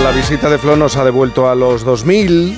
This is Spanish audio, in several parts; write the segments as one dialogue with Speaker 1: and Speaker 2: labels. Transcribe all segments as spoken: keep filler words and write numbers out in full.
Speaker 1: la visita de Flo nos ha devuelto a los dos mil.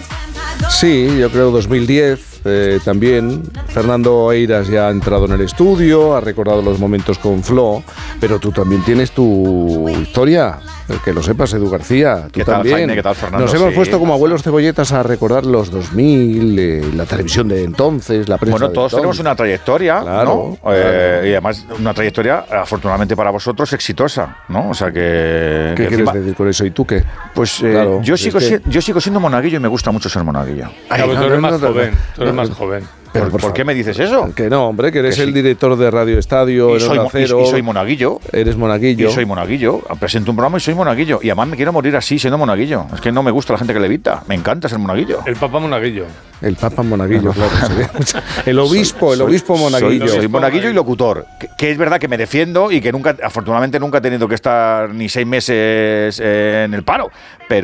Speaker 1: Sí, yo creo dos mil diez eh, también. Fernando Eiras ya ha entrado en el estudio, ha recordado los momentos con Flo, pero tú también tienes tu historia, que lo sepas, Edu García. Tú
Speaker 2: ¿Qué tal,
Speaker 1: también.
Speaker 2: Jaime? ¿Qué tal, Fernando?
Speaker 1: Nos hemos
Speaker 2: Sí,
Speaker 1: puesto como
Speaker 2: pasa.
Speaker 1: abuelos cebolletas a recordar los dos mil, eh, la televisión de entonces, la prensa
Speaker 2: Bueno,
Speaker 1: de
Speaker 2: todos
Speaker 1: entonces.
Speaker 2: tenemos una trayectoria,
Speaker 1: Claro,
Speaker 2: ¿no? Eh,
Speaker 1: claro.
Speaker 2: y además una trayectoria, afortunadamente para vosotros, exitosa, ¿no? O sea que...
Speaker 1: ¿Qué
Speaker 2: que
Speaker 1: quieres
Speaker 2: encima-
Speaker 1: decir con eso? ¿Y tú qué?
Speaker 2: Pues eh,
Speaker 1: Claro,
Speaker 2: yo,
Speaker 1: es
Speaker 2: sigo
Speaker 1: que-
Speaker 2: si- yo sigo siendo monaguillo y me gusta mucho ser monaguillo.
Speaker 3: Claro,
Speaker 1: no,
Speaker 3: tú eres
Speaker 1: no,
Speaker 3: más
Speaker 1: no, no,
Speaker 3: joven, tú eres
Speaker 1: no,
Speaker 3: más
Speaker 1: no.
Speaker 3: joven.
Speaker 1: Pero,
Speaker 2: ¿Por,
Speaker 1: por
Speaker 2: por qué
Speaker 1: favor.
Speaker 2: me dices eso?
Speaker 1: Que no, hombre, que eres
Speaker 2: Que
Speaker 1: el
Speaker 2: sí.
Speaker 1: director de Radio Estadio,
Speaker 2: Y
Speaker 1: en
Speaker 2: soy,
Speaker 1: Onda
Speaker 2: mo- y-
Speaker 1: Cero.
Speaker 2: y soy monaguillo.
Speaker 1: Eres monaguillo.
Speaker 2: Y soy monaguillo. Presento un programa y soy monaguillo. Y además me quiero morir así, siendo monaguillo. Es que no me gusta la gente que levita. Me encanta ser monaguillo.
Speaker 3: El Papa Monaguillo.
Speaker 1: El Papa Monaguillo, claro. sería mucho. El obispo, el
Speaker 2: Soy-
Speaker 1: obispo Monaguillo.
Speaker 2: Soy, soy
Speaker 3: Obispo
Speaker 2: monaguillo y
Speaker 3: monaguillo.
Speaker 2: locutor. Que, que es verdad que me defiendo y que nunca, afortunadamente, nunca he tenido que estar ni seis meses en el paro.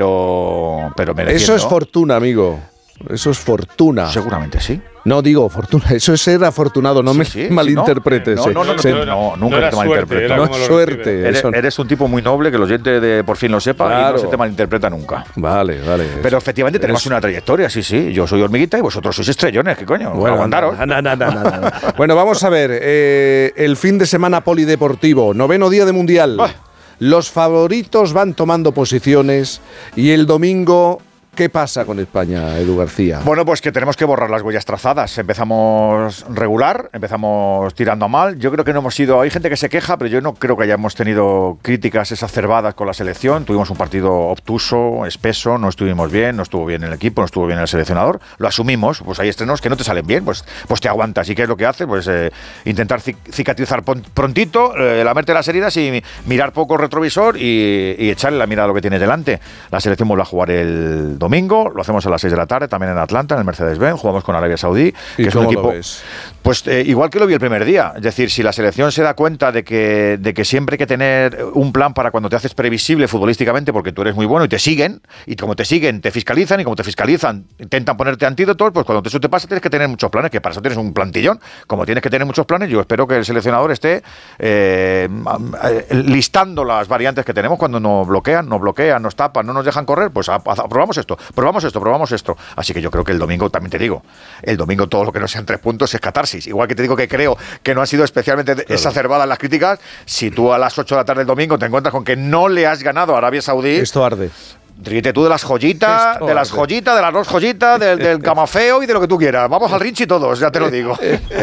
Speaker 2: Pero, pero me defiendo.
Speaker 1: Eso es fortuna, amigo. Eso es fortuna.
Speaker 2: Seguramente sí.
Speaker 1: No digo fortuna, eso es ser afortunado, no
Speaker 2: Sí,
Speaker 1: me
Speaker 2: sí, sí,
Speaker 1: malinterpretes.
Speaker 2: no,
Speaker 1: eh.
Speaker 2: no, no, no,
Speaker 1: Se-
Speaker 2: no, no, nunca
Speaker 3: era
Speaker 2: te
Speaker 3: suerte,
Speaker 2: malinterpreto.
Speaker 3: era
Speaker 1: no
Speaker 3: como
Speaker 1: es
Speaker 3: lo
Speaker 1: suerte.
Speaker 3: recibe.
Speaker 2: Eres,
Speaker 1: eso no.
Speaker 2: eres un tipo muy noble, que el oyente de por fin lo sepa y
Speaker 1: Claro.
Speaker 2: no se te malinterpreta nunca.
Speaker 1: Vale, vale.
Speaker 2: Pero efectivamente tenemos
Speaker 1: Eres-
Speaker 2: una trayectoria, sí, sí. Yo soy hormiguita y vosotros sois estrellones, ¿qué coño?
Speaker 1: Bueno,
Speaker 2: Aguantaros.
Speaker 1: na, na, na, na, na, na. Bueno, vamos a ver. eh, el fin de semana polideportivo, noveno día de Mundial.
Speaker 2: Bah.
Speaker 1: Los favoritos van tomando posiciones y el domingo, ¿qué pasa con España, Edu García?
Speaker 2: Bueno, pues que tenemos que borrar las huellas trazadas. Empezamos regular, empezamos tirando a mal. Yo creo que no hemos sido... Hay gente que se queja, pero yo no creo que hayamos tenido críticas exacerbadas con la selección. Tuvimos un partido obtuso, espeso, no estuvimos bien, no estuvo bien el equipo, no estuvo bien el seleccionador. Lo asumimos, pues hay estrenos que no te salen bien, pues, pues te aguantas. ¿Y qué es lo que haces? Pues eh, intentar cic- cicatrizar pon- prontito, eh, lamerte las heridas y mirar poco el retrovisor y, y echarle la mirada a lo que tienes delante. La selección vuelve a jugar el domingo, lo hacemos a las seis de la tarde, también en Atlanta, en el Mercedes-Benz, jugamos con Arabia Saudí,
Speaker 1: ¿Y
Speaker 2: que es un
Speaker 1: cómo lo
Speaker 2: equipo...
Speaker 1: ves?
Speaker 2: Pues eh, igual que lo vi el primer día, es decir, si la selección se da cuenta de que, de que siempre hay que tener un plan para cuando te haces previsible futbolísticamente porque tú eres muy bueno y te siguen, y como te siguen te fiscalizan, y como te fiscalizan intentan ponerte antídotos, pues cuando eso te pasa tienes que tener muchos planes, que para eso tienes un plantillón. Como tienes que tener muchos planes, yo espero que el seleccionador esté eh, eh, listando las variantes que tenemos cuando nos bloquean, nos bloquean, nos tapan, no nos dejan correr, pues a- a- probamos esto, probamos esto, probamos esto. Así que yo creo que el domingo, también te digo, el domingo todo lo que no sean tres puntos es catarsis. Igual que te digo que creo que no han sido especialmente exacerbadas las críticas, si tú a las ocho de la tarde del domingo te encuentras con que no le has ganado a Arabia Saudí,
Speaker 1: Esto arde.
Speaker 2: ríete tú de las joyitas,
Speaker 1: Esto
Speaker 2: de las
Speaker 1: arde.
Speaker 2: joyitas, de las dos joyitas, del, del camafeo y de lo que tú quieras. Vamos al Rinchi todos, ya te lo digo.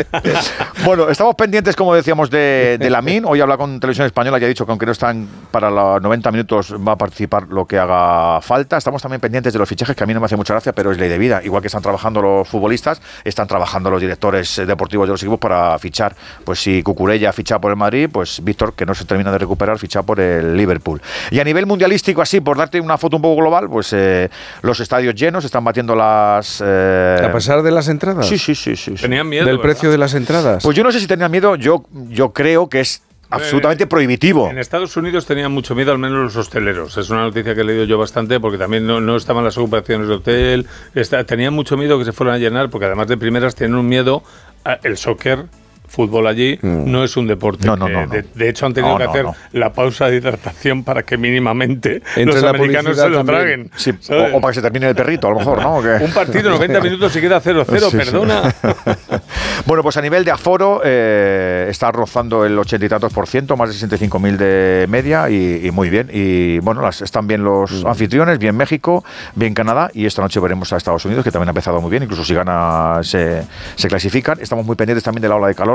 Speaker 2: Bueno, estamos pendientes, como decíamos, de, de Lamine. Hoy habla con Televisión Española, ya ha dicho que aunque no están para los noventa minutos, va a participar lo que haga falta. Estamos también pendientes de los fichajes, que a mí no me hace mucha gracia, pero es ley de vida. Igual que están trabajando los futbolistas, están trabajando los directores eh, deportivos de los equipos para fichar. Pues si Cucurella ficha por el Madrid, pues Víctor, que no se termina de recuperar, ficha por el Liverpool. Y a nivel mundialístico, así, por darte una foto un poco global, pues eh, los estadios llenos, están batiendo las... eh,
Speaker 1: ¿A pesar de las entradas?
Speaker 2: Sí, sí, sí, sí, sí.
Speaker 3: Tenían miedo.
Speaker 1: ¿Del
Speaker 3: ¿verdad?
Speaker 1: precio de las entradas?
Speaker 2: Pues yo no sé si tenían miedo, yo, yo creo que es absolutamente prohibitivo.
Speaker 3: En Estados Unidos tenían mucho miedo, al menos los hosteleros. Es una noticia que he leído yo bastante, porque también no, no estaban las ocupaciones de hotel. Está- tenían mucho miedo que se fueran a llenar, porque además de primeras tienen un miedo. a- el soccer, fútbol allí,
Speaker 1: Mm.
Speaker 3: no es un deporte.
Speaker 2: No, no,
Speaker 3: que-
Speaker 2: no, no.
Speaker 3: De, de hecho, han tenido
Speaker 2: No,
Speaker 3: que
Speaker 2: no,
Speaker 3: hacer
Speaker 2: no.
Speaker 3: la pausa de hidratación para que mínimamente
Speaker 1: Entre
Speaker 3: los
Speaker 1: la
Speaker 3: americanos
Speaker 1: publicidad
Speaker 3: se lo
Speaker 1: también.
Speaker 3: traguen.
Speaker 2: Sí,
Speaker 3: ¿sabes?
Speaker 2: o, o para que se termine el perrito, a lo mejor, ¿no? ¿O qué?
Speaker 3: Un partido, noventa minutos y queda cero cero,
Speaker 2: Sí, sí.
Speaker 3: perdona.
Speaker 2: Bueno, pues a nivel de aforo eh, está rozando el ochenta y tantos por ciento, más de sesenta y cinco mil de media y, y muy bien. Y bueno, las, están bien los anfitriones, bien México, bien Canadá, y esta noche veremos a Estados Unidos, que también ha empezado muy bien, incluso si gana se, se clasifican. Estamos muy pendientes también de la ola de calor